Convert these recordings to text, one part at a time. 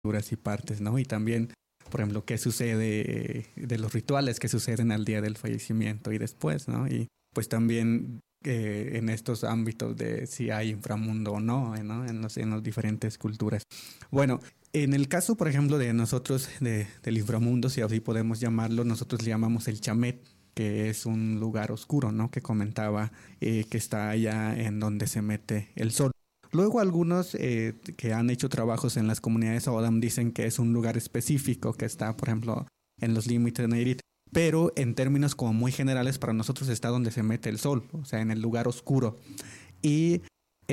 culturas y partes, ¿no? Y también, por ejemplo, qué sucede de los rituales que suceden al día del fallecimiento y después, ¿no? Y pues también en estos ámbitos de si hay inframundo o no, ¿no? En las diferentes culturas. Bueno, en el caso, por ejemplo, de nosotros, del inframundo, si así podemos llamarlo, nosotros le llamamos el Chamet, que es un lugar oscuro, ¿no? Que comentaba que está allá en donde se mete el sol. Luego algunos que han hecho trabajos en las comunidades O'odham dicen que es un lugar específico que está, por ejemplo, en los límites de Nayarit, pero en términos como muy generales para nosotros está donde se mete el sol, o sea, en el lugar oscuro. Y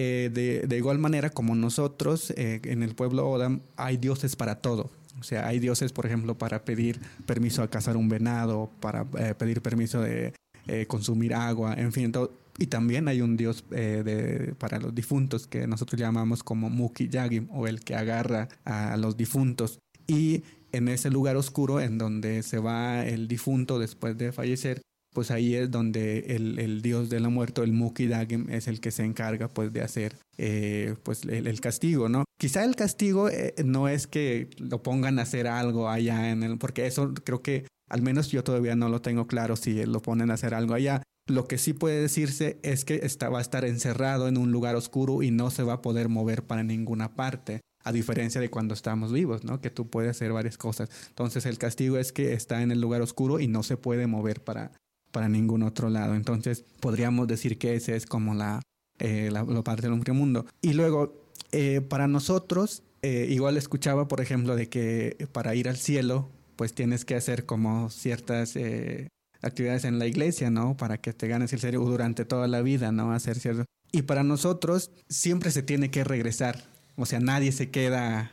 de igual manera como nosotros, en el pueblo O'odham hay dioses para todo. O sea, hay dioses, por ejemplo, para pedir permiso a cazar un venado, para pedir permiso de consumir agua, en fin, todo. Y también hay un dios para los difuntos que nosotros llamamos como Muki Yagim, o el que agarra a los difuntos. Y en ese lugar oscuro en donde se va el difunto después de fallecer, pues ahí es donde el dios de la muerte, el Muki Yagim, es el que se encarga pues de hacer pues el castigo, ¿no? Quizá el castigo no es que lo pongan a hacer algo allá porque eso creo que al menos yo todavía no lo tengo claro si lo ponen a hacer algo allá. Lo que sí puede decirse es que va a estar encerrado en un lugar oscuro y no se va a poder mover para ninguna parte, a diferencia de cuando estamos vivos, ¿no? Que tú puedes hacer varias cosas. Entonces el castigo es que está en el lugar oscuro y no se puede mover para ningún otro lado. Entonces podríamos decir que ese es como la parte del inframundo. Y luego, para nosotros, igual escuchaba, por ejemplo, de que para ir al cielo, pues tienes que hacer como ciertas actividades en la iglesia, ¿no? Para que te ganes el cielo durante toda la vida, ¿no? Hacer cierto. Y para nosotros siempre se tiene que regresar. O sea, nadie se queda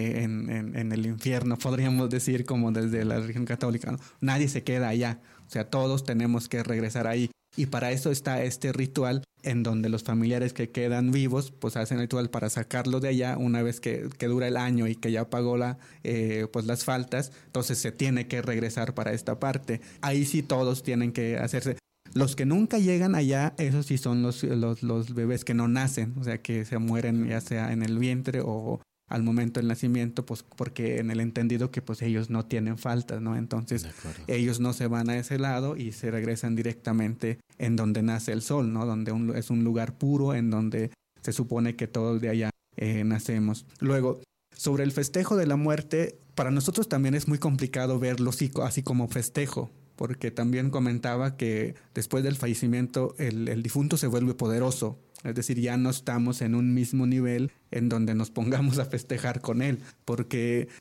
en el infierno, podríamos decir, como desde la religión católica, ¿no? Nadie se queda allá. O sea, todos tenemos que regresar ahí. Y para eso está este ritual en donde los familiares que quedan vivos pues hacen el ritual para sacarlo de allá una vez que dura el año y que ya pagó pues las faltas. Entonces se tiene que regresar para esta parte. Ahí sí todos tienen que hacerse. Los que nunca llegan allá, esos sí son los bebés que no nacen, o sea, que se mueren ya sea en el vientre o al momento del nacimiento, pues porque en el entendido que pues ellos no tienen faltas, ¿no? Entonces ellos no se van a ese lado y se regresan directamente en donde nace el sol, ¿no? Donde es un lugar puro en donde se supone que todos de allá nacemos. Luego, sobre el festejo de la muerte, para nosotros también es muy complicado verlo así como festejo, porque también comentaba que después del fallecimiento el difunto se vuelve poderoso. Es decir, ya no estamos en un mismo nivel en donde nos pongamos a festejar con él. Porque,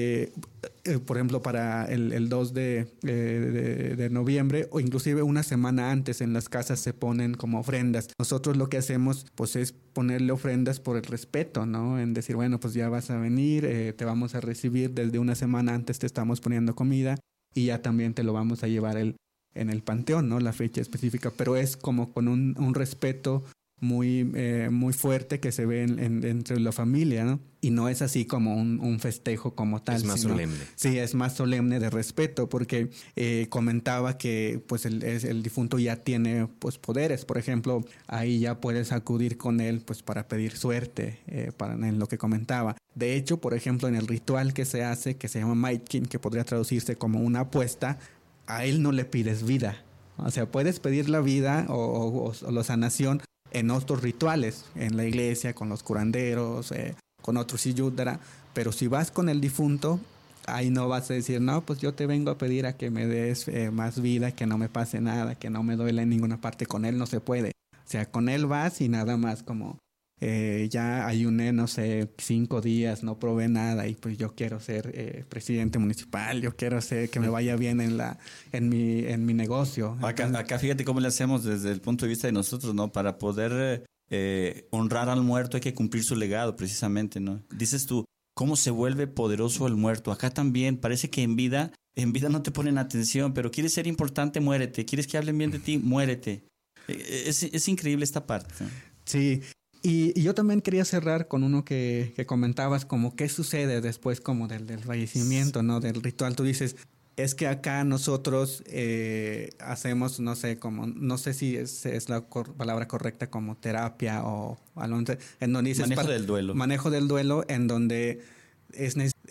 por ejemplo, para el 2 de noviembre o inclusive una semana antes en las casas se ponen como ofrendas. Nosotros lo que hacemos pues es ponerle ofrendas por el respeto, ¿no? En decir, bueno, pues ya vas a venir, te vamos a recibir desde una semana antes, te estamos poniendo comida y ya también te lo vamos a llevar en el panteón, ¿no? La fecha específica. Pero es como con un respeto muy fuerte que se ve entre la familia, ¿no? Y no es así como un festejo como tal. Es más solemne. Sí, es más solemne de respeto, porque comentaba que pues el difunto ya tiene pues poderes. Por ejemplo, ahí ya puedes acudir con él pues para pedir suerte, en lo que comentaba. De hecho, por ejemplo, en el ritual que se hace, que se llama Maitkin, que podría traducirse como una apuesta, a él no le pides vida. O sea, puedes pedir la vida o la sanación en otros rituales, en la iglesia, con los curanderos, con otros yudara, pero si vas con el difunto, ahí no vas a decir, no, pues yo te vengo a pedir a que me des más vida, que no me pase nada, que no me duele en ninguna parte. Con él no se puede. O sea, con él vas y nada más como ya ayuné, no sé, 5 días, no probé nada y pues yo quiero ser presidente municipal, yo quiero que me vaya bien en mi negocio. Acá fíjate cómo le hacemos desde el punto de vista de nosotros, ¿no? Para poder honrar al muerto hay que cumplir su legado precisamente, ¿no? Dices tú, ¿cómo se vuelve poderoso el muerto? Acá también parece que en vida no te ponen atención, pero quieres ser importante, muérete. Quieres que hablen bien de ti, muérete. Es increíble esta parte, ¿no? Sí. Y yo también quería cerrar con uno que comentabas, como qué sucede después como del fallecimiento, ¿no? Del ritual. Tú dices, es que acá nosotros hacemos, no sé si es la palabra correcta, como terapia o algo, en donde dices... Manejo del duelo. Manejo del duelo, en donde